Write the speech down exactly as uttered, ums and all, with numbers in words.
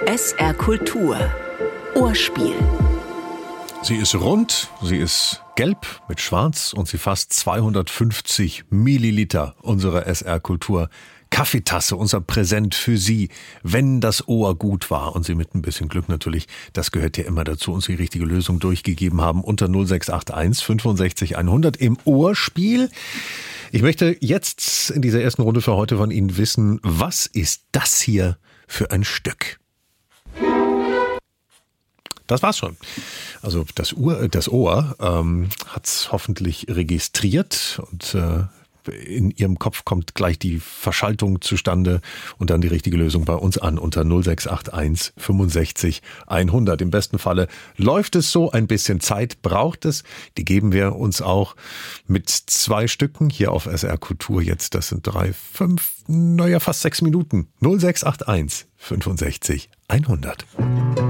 S R Kultur Ohrspiel. Sie ist rund, sie ist gelb mit schwarz und sie fasst zweihundertfünfzig Milliliter unserer S R Kultur Kaffeetasse, unser Präsent für Sie, wenn das Ohr gut war und Sie mit ein bisschen Glück natürlich, das gehört ja immer dazu, uns die richtige Lösung durchgegeben haben unter null sechs acht eins fünfundsechzig hundert im Ohrspiel. Ich möchte jetzt in dieser ersten Runde für heute von Ihnen wissen, was ist das hier für ein Stück? Das war's schon. Also das, Uhr, das Ohr ähm, hat's hoffentlich registriert und äh, in Ihrem Kopf kommt gleich die Verschaltung zustande und dann die richtige Lösung bei uns an unter null sechs acht eins fünfundsechzig hundert. Im besten Falle läuft es so, ein bisschen Zeit braucht es. Die geben wir uns auch mit zwei Stücken hier auf S R Kultur jetzt. Das sind drei, fünf, naja fast sechs Minuten. null sechs acht eins fünfundsechzig hundert.